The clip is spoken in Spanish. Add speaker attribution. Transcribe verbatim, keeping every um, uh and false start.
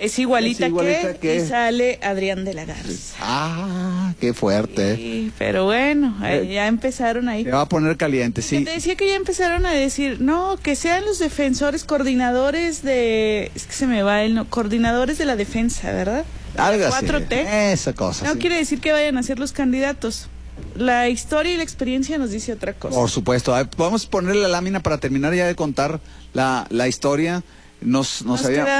Speaker 1: Es igualita,
Speaker 2: es igualita
Speaker 1: que,
Speaker 2: que...
Speaker 1: y sale Adrián de la Garza.
Speaker 2: Ah, qué fuerte.
Speaker 1: Sí, pero bueno, ahí ya empezaron ahí.
Speaker 2: Se va a poner caliente, sí.
Speaker 1: Te decía que ya empezaron a decir, no, que sean los defensores, coordinadores de... Es que se me va el... No, coordinadores de la defensa, ¿verdad?
Speaker 2: Algo así.
Speaker 1: cuatro T.
Speaker 2: Esa cosa.
Speaker 1: No
Speaker 2: sí.
Speaker 1: quiere decir que vayan a ser los candidatos. La historia y la experiencia nos dice otra cosa.
Speaker 2: Por supuesto. A ver, vamos a ponerle la lámina para terminar ya de contar la, la historia. Nos, nos,
Speaker 1: Nos
Speaker 2: había...
Speaker 1: queda